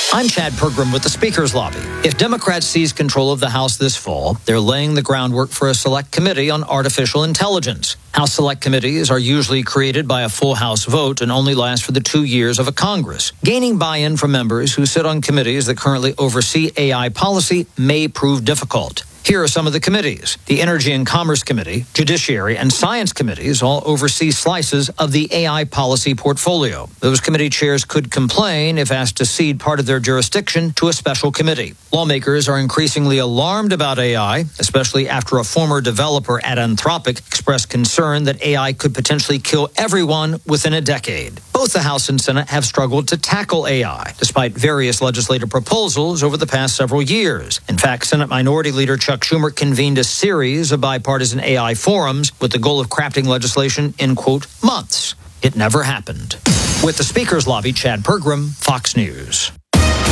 I'm Chad Pergram with the Speaker's Lobby. If Democrats seize control of the House this fall, they're laying the groundwork for a select committee on artificial intelligence. House select committees are usually created by a full House vote and only last for the 2 years of a Congress. Gaining buy-in from members who sit on committees that currently oversee AI policy may prove difficult. Here are some of the committees. The Energy and Commerce Committee, Judiciary, and Science Committees all oversee slices of the AI policy portfolio. Those committee chairs could complain if asked to cede part of their jurisdiction to a special committee. Lawmakers are increasingly alarmed about AI, especially after a former developer at Anthropic expressed concern that AI could potentially kill everyone within a decade. Both the House and Senate have struggled to tackle AI, despite various legislative proposals over the past several years. In fact, Senate Minority Leader Chuck Schumer convened a series of bipartisan AI forums with the goal of crafting legislation in, quote, months. It never happened. With the Speaker's Lobby, Chad Pergram, Fox News.